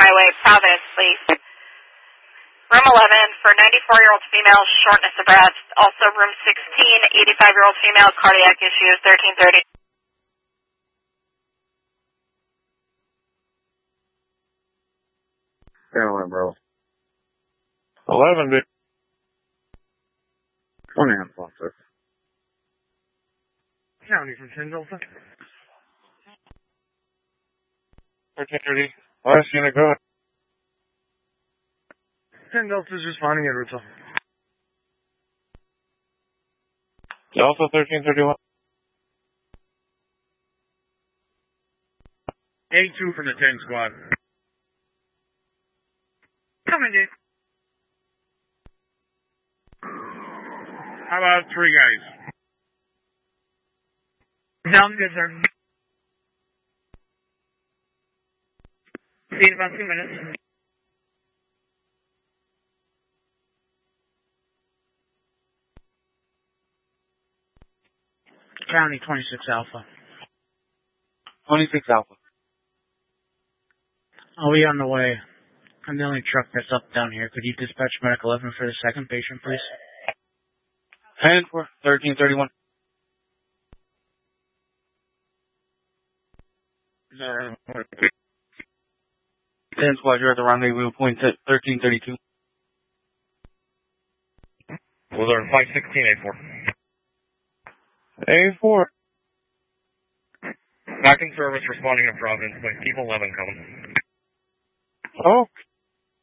Highway, Providence, please. Room 11 for 94-year-old female, shortness of breath. Also room 16, 85-year-old female, cardiac issues, 1330. Caroline, bro. 11, big. 20 on Foster. County from 10 Delta. 1330. Last unit, go ahead. 10 Delta is responding at Ruta. Delta 1331. 82 from the 10 squad. Coming in. How about 3 guys? Sounds good, sir. See you in about 2 minutes. County 26 Alpha. 26 Alpha. I'll be on the way. I'm the only truck that's up down here. Could you dispatch Medic 11 for the second patient, please? 10 for 1331. Ten squad, you're at the rendezvous point at 1332. We'll learn 516 A4. A4. Back in service, responding to Providence, but keep 11 coming. Oh.